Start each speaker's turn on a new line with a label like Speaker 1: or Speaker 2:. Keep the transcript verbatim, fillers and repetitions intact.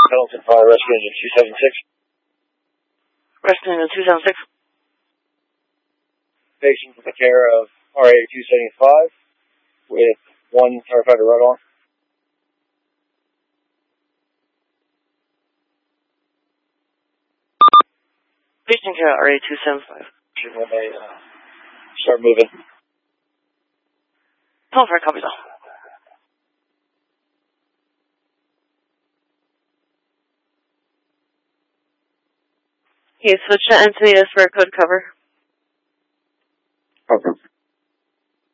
Speaker 1: Pendleton Fire Rescue Engine two seven six.
Speaker 2: Rescue Engine two seven six.
Speaker 1: Patient with the care of R A two seventy-five with one firefighter right on.
Speaker 2: Patient care R A two seventy-five.
Speaker 1: When they uh, start moving.
Speaker 2: Telephone copies all. Okay, switch to N C S for a code cover.
Speaker 1: Okay.